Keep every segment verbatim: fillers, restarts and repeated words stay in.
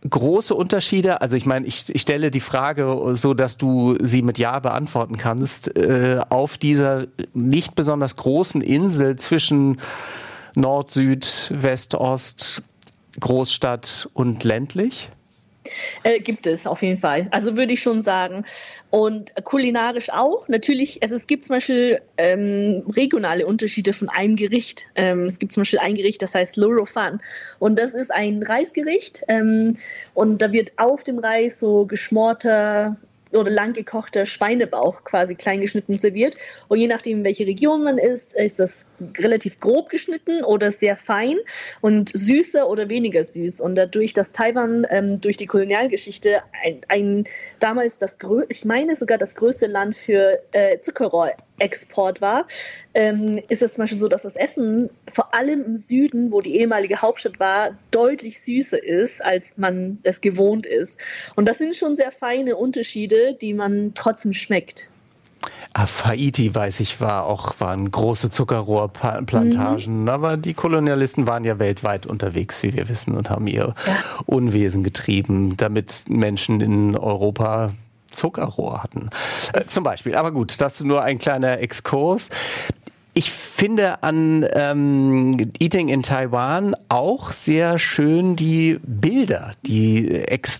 große Unterschiede? Also ich meine, ich, ich stelle die Frage so, dass du sie mit Ja beantworten kannst. Äh, auf dieser nicht besonders großen Insel zwischen Nord, Süd, West, Ost, Großstadt und ländlich? Äh, gibt es auf jeden Fall. Also würde ich schon sagen. Und kulinarisch auch. Natürlich, also es gibt zum Beispiel ähm, regionale Unterschiede von einem Gericht. Ähm, es gibt zum Beispiel ein Gericht, das heißt Lorofan. Und das ist ein Reisgericht. Ähm, und da wird auf dem Reis so geschmorter oder lang gekochter Schweinebauch quasi klein geschnitten serviert. Und je nachdem, in welche Region man ist, ist das relativ grob geschnitten oder sehr fein und süßer oder weniger süß. Und dadurch, dass Taiwan ähm, durch die Kolonialgeschichte ein, ein damals das größte, ich meine sogar das größte Land für äh, Zuckerrohrexport war, ähm, ist es zum Beispiel so, dass das Essen vor allem im Süden, wo die ehemalige Hauptstadt war, deutlich süßer ist, als man es gewohnt ist. Und das sind schon sehr feine Unterschiede, die man trotzdem schmeckt. Ah, Haiti, weiß ich, war auch, waren große Zuckerrohrplantagen, mhm. aber die Kolonialisten waren ja weltweit unterwegs, wie wir wissen, und haben ihr ja. Unwesen getrieben, damit Menschen in Europa Zuckerrohr hatten. Äh, zum Beispiel. Aber gut, das ist nur ein kleiner Exkurs. Ich finde an ähm, Eating in Taiwan auch sehr schön die Bilder, die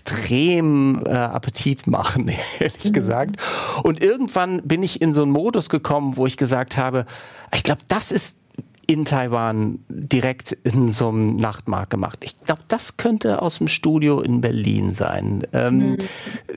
extrem äh, Appetit machen, ehrlich mhm. gesagt. Und irgendwann bin ich in so einen Modus gekommen, wo ich gesagt habe, ich glaube, das ist in Taiwan direkt in so einem Nachtmarkt gemacht. Ich glaube, das könnte aus dem Studio in Berlin sein. Ähm, mhm.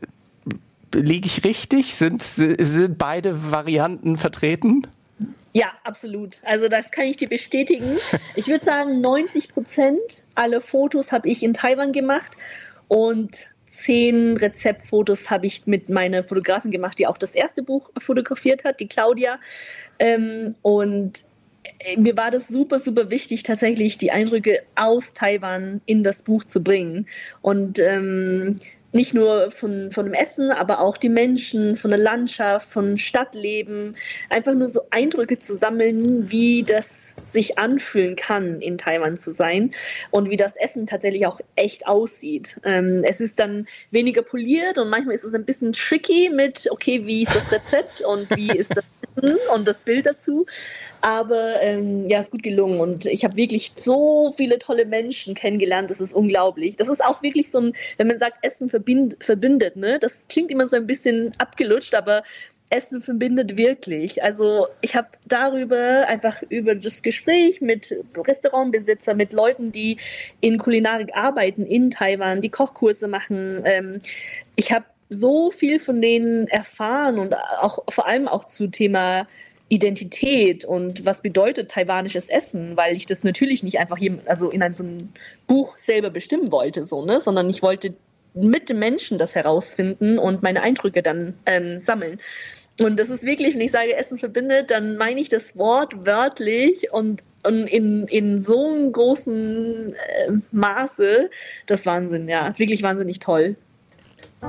Liege ich richtig? Sind, sind beide Varianten vertreten? Ja, absolut. Also das kann ich dir bestätigen. Ich würde sagen, neunzig Prozent aller Fotos habe ich in Taiwan gemacht und zehn Rezeptfotos habe ich mit meiner Fotografin gemacht, die auch das erste Buch fotografiert hat, die Claudia. Ähm, und mir war das super, super wichtig, tatsächlich die Eindrücke aus Taiwan in das Buch zu bringen. Und ähm, nicht nur von, von dem Essen, aber auch die Menschen, von der Landschaft, von Stadtleben. Einfach nur so Eindrücke zu sammeln, wie das sich anfühlen kann, in Taiwan zu sein und wie das Essen tatsächlich auch echt aussieht. Ähm, es ist dann weniger poliert und manchmal ist es ein bisschen tricky mit, okay, wie ist das Rezept und wie ist das Essen und das Bild dazu. Aber ähm, ja, ist gut gelungen und ich habe wirklich so viele tolle Menschen kennengelernt, das ist unglaublich. Das ist auch wirklich so ein, wenn man sagt, Essen verbind, verbindet, ne? Das klingt immer so ein bisschen abgelutscht, aber Essen verbindet wirklich. Also ich habe darüber einfach über das Gespräch mit Restaurantbesitzer, mit Leuten, die in Kulinarik arbeiten in Taiwan, die Kochkurse machen. Ähm, ich habe so viel von denen erfahren und auch vor allem auch zu Thema Identität und was bedeutet taiwanisches Essen, weil ich das natürlich nicht einfach hier, also in einem, so einem Buch selber bestimmen wollte, so, ne? Sondern ich wollte mit den Menschen das herausfinden und meine Eindrücke dann ähm, sammeln. Und das ist wirklich, wenn ich sage, Essen verbindet, dann meine ich das Wort wörtlich und, und in, in so einem großen äh, Maße. Das ist Wahnsinn, ja. Das ist wirklich wahnsinnig toll.